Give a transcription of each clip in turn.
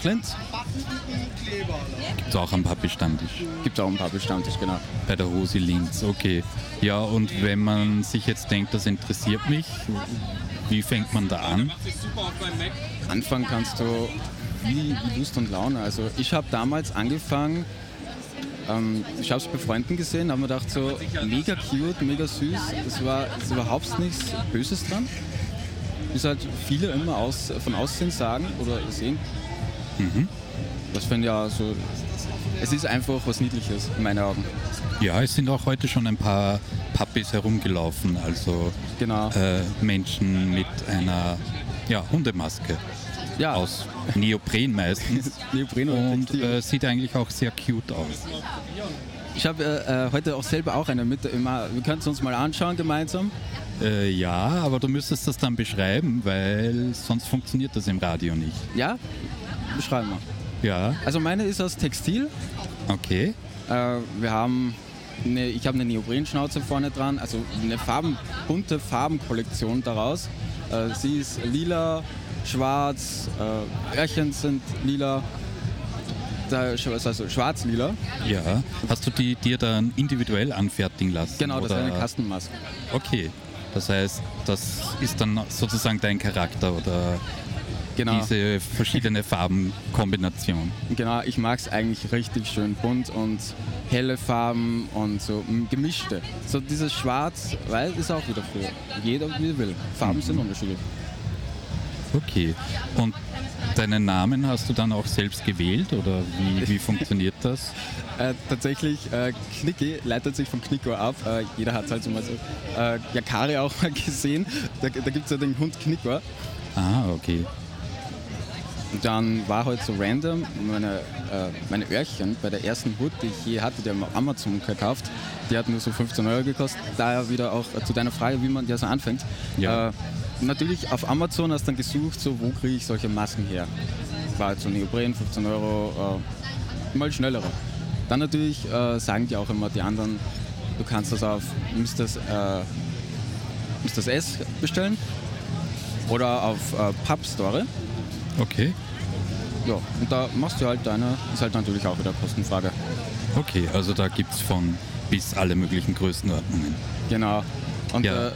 Linz? Gibt es auch einen Papi-Stammtisch? Gibt auch einen Papi-Stammtisch, genau. Bei der Rosi Linz, okay. Ja, und wenn man sich jetzt denkt, das interessiert mich, wie fängt man da an? Anfangen kannst du wie Lust und Laune. Also ich habe damals angefangen, ich habe es bei Freunden gesehen, habe mir gedacht, so mega cute, mega süß. Es war überhaupt nichts Böses dran. Wie es halt viele immer von Aussehen sagen oder sehen. Das finde ich ja so, es ist einfach was Niedliches in meinen Augen. Ja, es sind auch heute schon ein paar Papis herumgelaufen, also Genau. Menschen mit einer Hundemaske. Ja. Aus Neopren meistens. Neopren oder und Textil. sieht eigentlich auch sehr cute aus. Ich habe heute auch selber auch eine mit. Wir können es uns mal anschauen gemeinsam. Ja, aber du müsstest das dann beschreiben, weil sonst funktioniert das im Radio nicht. Ja? Beschreiben wir. Ja, Also meine ist aus Textil. okay. Ich habe eine Neoprenschnauze vorne dran, also eine bunte Farbenkollektion daraus. Sie ist lila, schwarz, Öhrchen sind lila, also schwarz-lila. Ja, hast du die dir dann individuell anfertigen lassen? Genau, das oder? ist eine Custom-Maske. Okay, das heißt, das ist dann sozusagen dein Charakter oder Genau. diese verschiedene Farbenkombination. Genau, ich mag es eigentlich richtig schön bunt und helle Farben und so gemischte. So dieses Schwarz-Weiß ist auch wieder für jeder, wie er will. Farben sind unterschiedlich. Okay, und deinen Namen hast du dann auch selbst gewählt oder wie funktioniert das? Tatsächlich, Knicki leitet sich von Knicko ab. Jeder hat halt so mal so. Kari auch mal gesehen. Da gibt es ja den Hund Knicko. Ah, okay. Und dann war halt so random meine Öhrchen bei der ersten Hut, die ich je hatte, die haben wir auf Amazon gekauft. Die hat nur so 15 Euro gekostet. Daher wieder auch zu deiner Frage, wie man ja so anfängt. Ja. Natürlich auf Amazon hast du dann gesucht, so wo kriege ich solche Masken her. War halt so Neopren, 15 Euro, mal schnellere. Dann natürlich sagen die auch immer die anderen, du kannst das auf Mr. S bestellen oder auf Pubstore. Okay, Ja, und da machst du halt ist halt natürlich auch wieder Kostenfrage. okay, also da gibt es von bis alle möglichen Größenordnungen. Genau. Und Ja.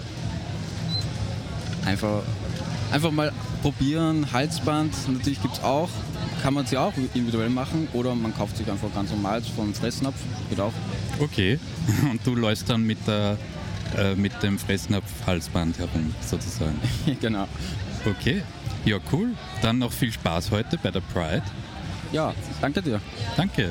einfach mal probieren, Halsband, natürlich gibt es auch, kann man sie auch individuell machen oder man kauft sich einfach ganz normal vom Fressnapf, geht auch. Okay, und du läufst dann mit dem Fressnapf-Halsband herum, sozusagen. Genau. Okay, ja cool. Dann noch viel Spaß heute bei der Pride. Ja, danke dir. Danke.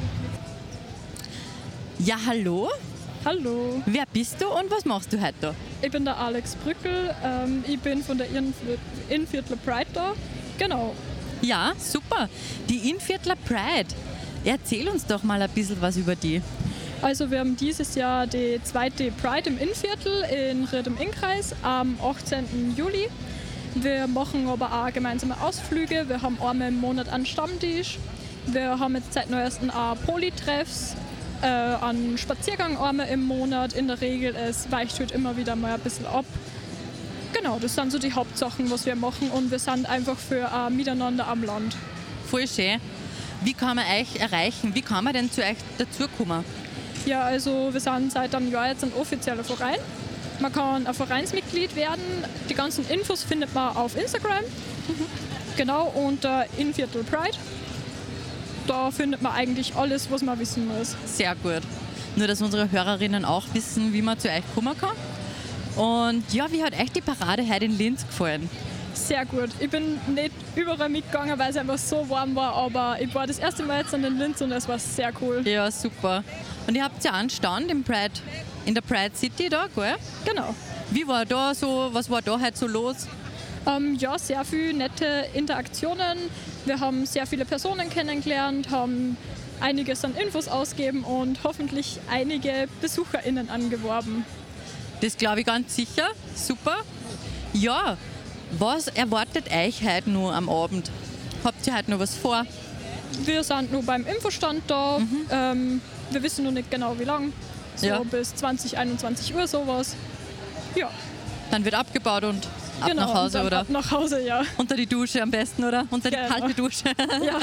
Ja, hallo. Hallo, Wer bist du und was machst du heute da? ich bin der Alex Brückel, ich bin von der Innviertler Pride da. Genau. Ja, super. Die Innviertler Pride. Erzähl uns doch mal ein bisschen was über die. Also wir haben dieses Jahr die zweite Pride im Innviertel in Ried im Innkreis am 18. Juli. Wir machen aber auch gemeinsame Ausflüge. Wir haben einmal im Monat einen Stammtisch. Wir haben jetzt seit neuestem auch Polytreffs, einen Spaziergang einmal im Monat. In der Regel, es weicht halt immer wieder mal ein bisschen ab. Genau, das sind so die Hauptsachen, was wir machen und wir sind einfach für ein Miteinander am Land. Voll schön. Wie kann man euch erreichen? Wie kann man denn zu euch dazukommen? Ja, also wir sind seit einem Jahr jetzt ein offizieller Verein. Man kann ein Vereinsmitglied werden. Die ganzen Infos findet man auf Instagram. Genau, unter Innviertel Pride. Da findet man eigentlich alles, was man wissen muss. Sehr gut. Nur, dass unsere Hörerinnen auch wissen, wie man zu euch kommen kann. Und ja, wie hat euch die Parade heute in Linz gefallen? Sehr gut. Ich bin nicht überall mitgegangen, weil es einfach so warm war, aber ich war das erste Mal jetzt in den Linz und es war sehr cool. Ja, super. Und ihr habt ja einen Stand in der Pride City da, gell? Genau. Wie war da so, was war da heute so los? Ja, sehr viele nette Interaktionen. Wir haben sehr viele Personen kennengelernt, haben einiges an Infos ausgegeben und hoffentlich einige BesucherInnen angeworben. Das glaube ich ganz sicher. Super. Ja, was erwartet euch heute nur am Abend? Habt ihr heute noch was vor? Wir sind nur beim Infostand da. Wir wissen noch nicht genau wie lang. So Ja. bis 20, 21 Uhr sowas. Ja, Dann wird abgebaut und ab genau. nach Hause, und dann oder? Ab nach Hause, ja. Unter die Dusche am besten, oder? Unter die Genau. kalte Dusche. Ja.